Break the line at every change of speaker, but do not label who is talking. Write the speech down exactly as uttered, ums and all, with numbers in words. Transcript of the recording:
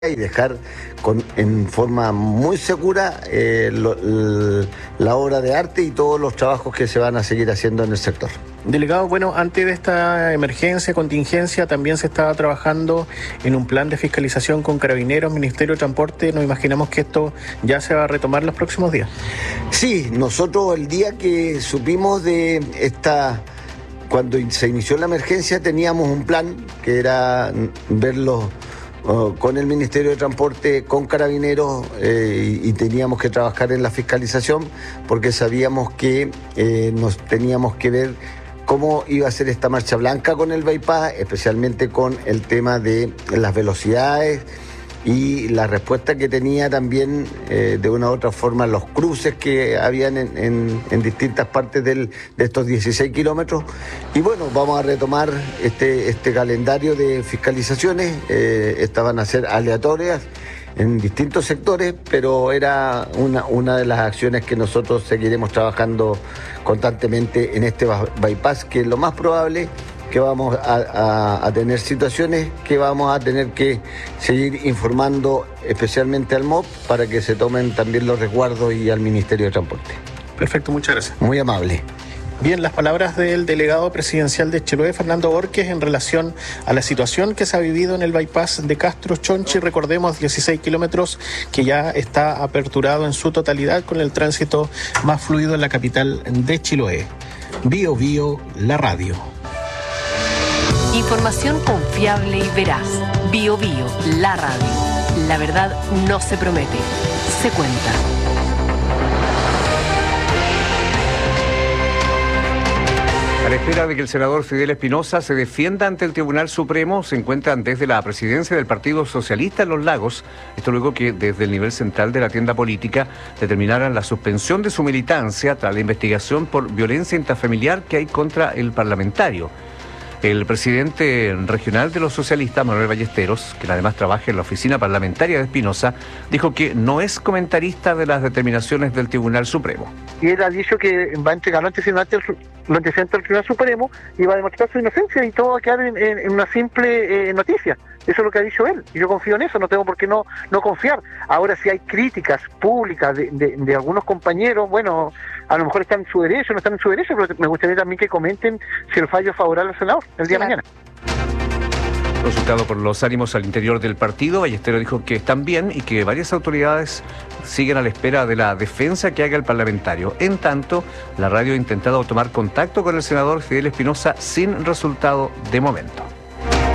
y dejar con, en forma muy segura eh, lo, l, la obra de arte y todos los trabajos que se van a seguir haciendo en el sector.
Delegado, bueno, antes de esta emergencia, contingencia, también se estaba trabajando en un plan de fiscalización con Carabineros, Ministerio de Transporte. Nos imaginamos que esto ya se va a retomar los próximos días.
Sí, nosotros el día que supimos de esta... Cuando se inició la emergencia teníamos un plan que era verlo uh, con el Ministerio de Transporte, con Carabineros eh, y, y teníamos que trabajar en la fiscalización porque sabíamos que eh, nos teníamos que ver cómo iba a ser esta marcha blanca con el bypass, especialmente con el tema de las velocidades y la respuesta que tenía también eh, de una u otra forma los cruces que habían en, en, en distintas partes del, de estos dieciséis kilómetros. Y bueno, vamos a retomar este, este calendario de fiscalizaciones. Eh, estas van a ser aleatorias en distintos sectores, pero era una, una de las acciones que nosotros seguiremos trabajando constantemente en este bypass, que es lo más probable que vamos a, a, a tener situaciones que vamos a tener que seguir informando especialmente al M O P para que se tomen también los resguardos y al Ministerio de Transporte.
Perfecto, muchas gracias.
Muy amable.
Bien, las palabras del delegado presidencial de Chiloé, Fernando Borges, en relación a la situación que se ha vivido en el bypass de Castro Chonchi. Recordemos, dieciséis kilómetros que ya está aperturado en su totalidad con el tránsito más fluido en la capital de Chiloé. Bio Bio, la radio.
Información confiable y veraz. Bio Bio, la radio. La verdad no se promete, se cuenta.
A la espera de que el senador Fidel Espinosa se defienda ante el Tribunal Supremo, se encuentran desde la presidencia del Partido Socialista en Los Lagos. Esto luego que desde el nivel central de la tienda política determinaran la suspensión de su militancia tras la investigación por violencia intrafamiliar que hay contra el parlamentario. El presidente regional de los socialistas, Manuel Ballesteros, quien además trabaja en la oficina parlamentaria de Espinosa, dijo que no es comentarista de las determinaciones del Tribunal Supremo.
Y él ha dicho que va a entregar los antecedentes, los antecedentes del Tribunal Supremo y va a demostrar su inocencia y todo va a quedar en, en, en una simple eh, noticia. Eso es lo que ha dicho él, y yo confío en eso, no tengo por qué no, no confiar. Ahora, si hay críticas públicas de, de, de algunos compañeros, bueno, a lo mejor están en su derecho, no están en su derecho, pero me gustaría también que comenten si el fallo es favorable al senador el día de mañana.
Consultado por los ánimos al interior del partido, Ballesteros dijo que están bien y que varias autoridades siguen a la espera de la defensa que haga el parlamentario. En tanto, la radio ha intentado tomar contacto con el senador Fidel Espinosa sin resultado de momento.